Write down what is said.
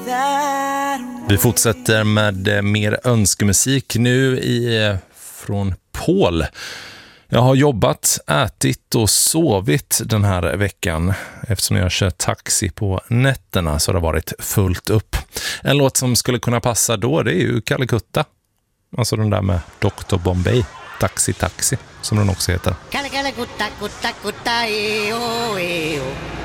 Vi fortsätter med mer önskemusik nu från Paul. Jag har jobbat, ätit och sovit den här veckan. Eftersom jag kör taxi på nätterna så har det varit fullt upp. En låt som skulle kunna passa då, det är ju Calcutta. Alltså den där med Dr. Bombay. Taxi, som den också heter. Calcutta,